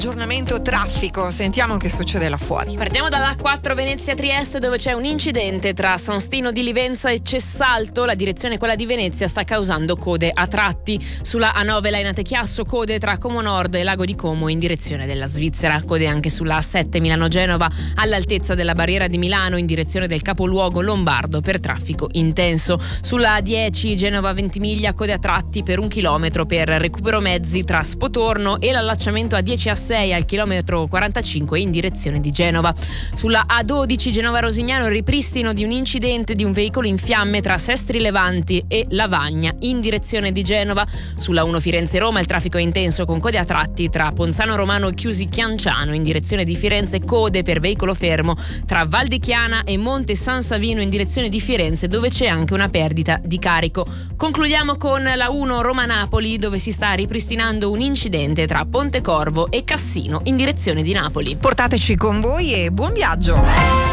Aggiornamento traffico, sentiamo che succede là fuori. Partiamo dalla A4 Venezia-Trieste, dove c'è un incidente tra San Stino di Livenza e Cessalto. La direzione, quella di Venezia, sta causando code a tratti. Sulla A9 Lainate-Chiasso, code tra Como Nord e Lago di Como in direzione della Svizzera. Code anche sulla A7 Milano-Genova all'altezza della barriera di Milano in direzione del capoluogo lombardo per traffico intenso. Sulla A10 Genova-Ventimiglia, code a tratti per 1 chilometro per recupero mezzi tra Spotorno e l'allacciamento A10-A6 al chilometro 45 in direzione di Genova. Sulla A12 Genova-Rosignano, ripristino di un incidente di un veicolo in fiamme tra Sestri Levanti e Lavagna in direzione di Genova. Sulla 1 Firenze-Roma il traffico è intenso con code a tratti tra Ponzano Romano e Chiusi-Chianciano in direzione di Firenze, code per veicolo fermo tra Val di Chiana e Monte San Savino in direzione di Firenze, dove c'è anche una perdita di carico. Concludiamo con la 1 Roma-Napoli, dove si sta ripristinando un incidente tra Pontecorvo e Cassino in direzione di Napoli. Portateci con voi e buon viaggio.